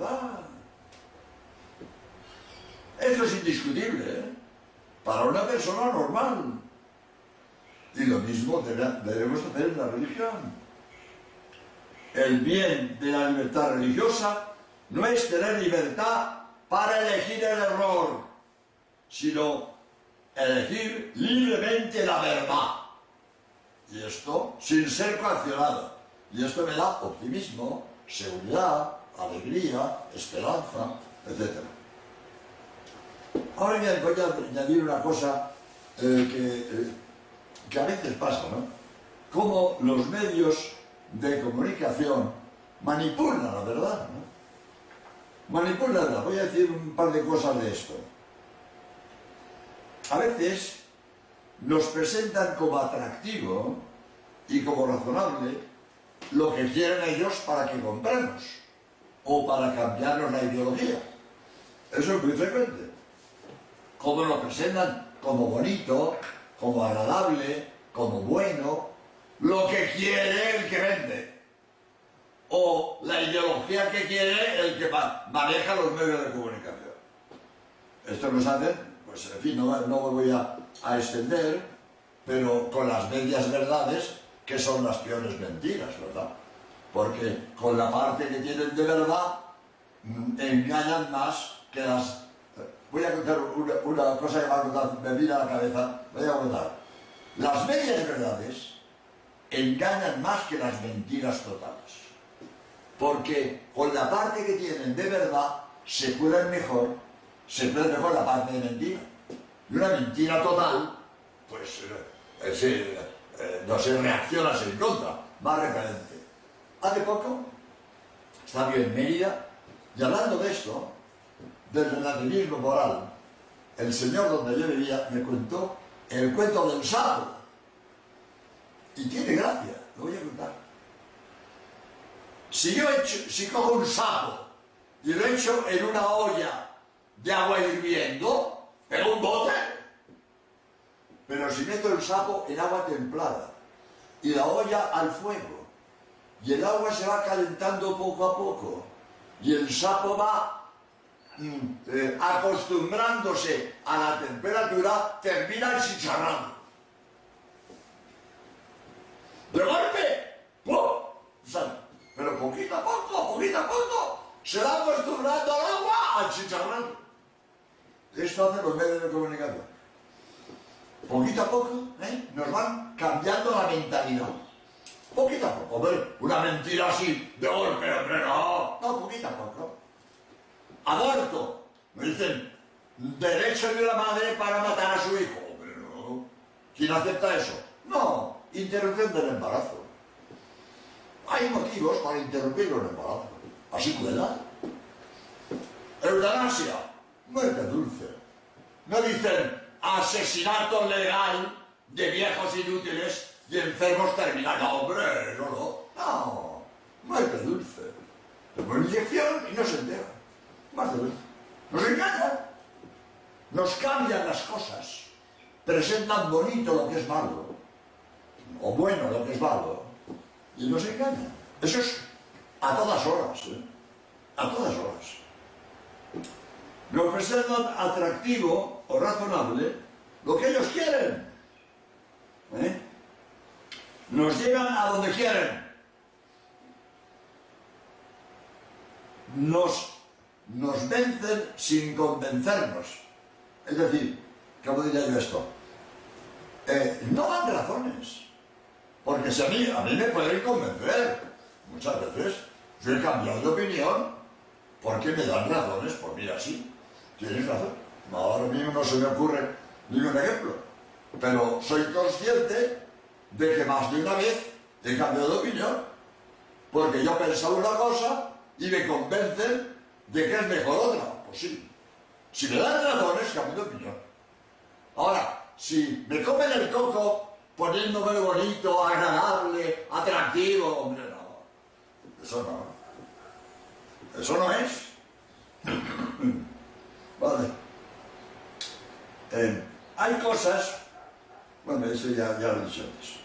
verdad. Esto es indiscutible, ¿eh? Para una persona normal. Y lo mismo debemos hacer en la religión. El bien de la libertad religiosa no es tener libertad para elegir el error, sino elegir libremente la verdad. Y esto sin ser coaccionado. Y esto me da optimismo, seguridad, alegría, esperanza, etc. Ahora voy a añadir una cosa que a veces pasa, ¿no? Cómo los medios de comunicación manipulan la verdad, ¿no? Manipulan la verdad. Voy a decir un par de cosas de esto. A veces nos presentan como atractivo y como razonable lo que quieren ellos para que compremos o para cambiarnos la ideología. Eso es muy frecuente. Como lo presentan como bonito, como agradable, como bueno, lo que quiere el que vende, o la ideología que quiere el que maneja los medios de comunicación. Esto nos hace, pues en fin, no me voy a extender, pero con las medias verdades, que son las peores mentiras, ¿verdad? Porque con la parte que tienen de verdad, engañan más que las... Voy a contar una cosa que me vino a la cabeza, voy a contar. Las medias verdades engañan más que las mentiras totales. Porque con la parte que tienen de verdad se cuela mejor la parte de mentira. Y una mentira total, pues no se reacciona en contra, más repelente. Hace poco estaba yo en Mérida y hablando de esto, del relativismo moral, el señor donde yo vivía me contó el cuento del sapo. Y tiene gracia, lo voy a contar. Si cojo un sapo y lo echo en una olla de agua hirviendo, pego un bote. Pero si meto el sapo en agua templada y la olla al fuego y el agua se va calentando poco a poco y el sapo va acostumbrándose a la temperatura, termina chicharrando. De golpe, ¡pum! O sea, pero poquito a poco, se va acostumbrando al agua a chicharrar. Esto hacen los medios de comunicación. Poquito a poco, nos van cambiando la mentalidad. Poquito a poco, hombre, una mentira así, de golpe, hombre, no, poquito a poco. Aborto, me dicen, derecho de la madre para matar a su hijo, hombre, no. ¿Quién acepta eso? No, interrupción del embarazo. Hay motivos para interrumpir el embarazo. Así cuela. Eutanasia, muerte dulce. No dicen asesinato legal de viejos inútiles y enfermos terminales. No, hombre, no, muerte dulce. Le ponen inyección y no se entera. Muerte dulce. Nos engañan. Nos cambian las cosas. Presentan bonito lo que es malo, o bueno lo que es malo, y nos engañan. Eso es a todas horas, a todas horas. Nos presentan atractivo o razonable lo que ellos quieren. Nos llevan a donde quieren. Nos vencen sin convencernos. Es decir, ¿cómo diría yo esto? No dan razones. Porque si a mí me pueden convencer. Muchas veces yo he cambiado de opinión porque me dan razones. Pues mira, sí, tienes razón. Ahora mismo no se me ocurre ningún ejemplo. Pero soy consciente de que más de una vez he cambiado de opinión. Porque yo pensaba una cosa y me convencen de que es mejor otra. Pues sí. Si me dan razones, cambio de opinión. Ahora, si me comen el coco poniéndome bonito, agradable, atractivo, hombre, no. Eso no. Eso no es. Vale. Hay cosas... Bueno, eso ya lo he dicho antes.